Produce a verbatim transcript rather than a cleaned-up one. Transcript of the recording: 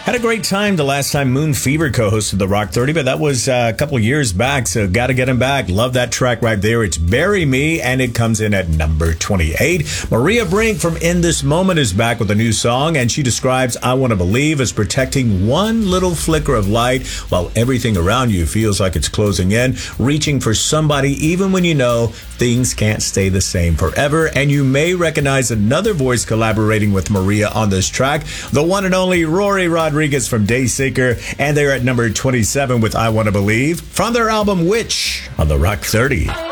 Had a great time the last time Moon Fever co-hosted the Rock thirty, but that was uh, a couple of years back, so got to get him back. Love that track right there. It's Bury Me, and it comes in at number twenty-eight. Maria Brink from In This Moment is back with a new song, and she describes I Want to Believe as protecting one little flicker of light while everything around you feels like it's closing in, reaching for somebody even when you know things can't stay the same forever. And you may recognize another voice collaborating with Maria on this track, the one and only Rory Rodriguez from Dayseeker, and they're at number twenty-seven with I Want to Believe from their album Witch on the Rock thirty.